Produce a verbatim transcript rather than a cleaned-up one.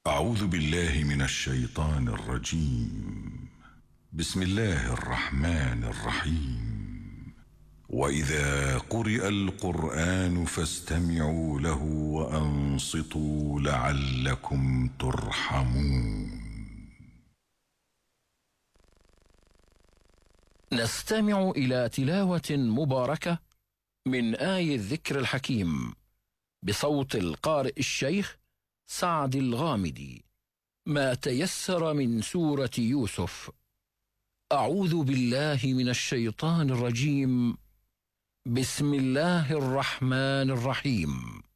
أعوذ بالله من الشيطان الرجيم. بسم الله الرحمن الرحيم. وإذا قرئ القرآن فاستمعوا له وأنصتوا لعلكم ترحمون. نستمع إلى تلاوة مباركة من آي الذكر الحكيم بصوت القارئ الشيخ سعد الغامدي، ما تيسر من سورة يوسف. أعوذ بالله من الشيطان الرجيم. بسم الله الرحمن الرحيم.